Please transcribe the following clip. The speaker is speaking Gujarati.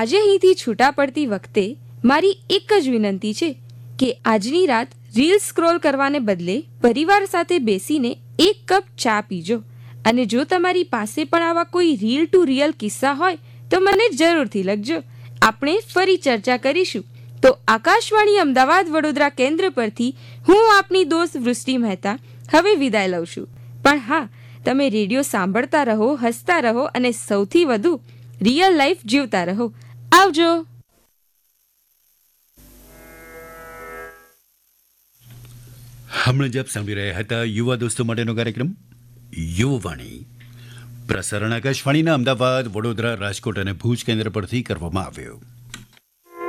આજે અહીંથી છૂટા પડતી વખતે મારી એક જ વિનંતી છે કે આજની રાત રીલ સ્ક્રોલ કરવાને બદલે પરિવાર સાથે બેસીને એક કપ ચા પીજો. અને જો તમારી પાસે પણ આવા કોઈ રીલ ટુ રિયલ કિસ્સા હોય તો મને જરૂરથી લખજો. આપણે ફરી ચર્ચા કરીશું. તો આકાશવાણી અમદાવાદ વડોદરા કેન્દ્ર પરથી હું આપની દોસ્ત વૃષ્ટિ મહેતા હવે વિદાય લઉં છું. પણ હા, તમે રેડિયો સાંભળતા રહો, હસતા રહો અને સૌથી વધુ રિયલ લાઈફ જીવતા રહો. આવજો. હમણાં જ આપ સાંભળી રહ્યા હતા યુવા દોસ્તો માટેનો કાર્યક્રમ યુવાવાણી. પ્રસારણ આકાશવાણીના અમદાવાદ, વડોદરા, રાજકોટ અને ભુજ કેન્દ્ર પરથી કરવામાં આવ્યો.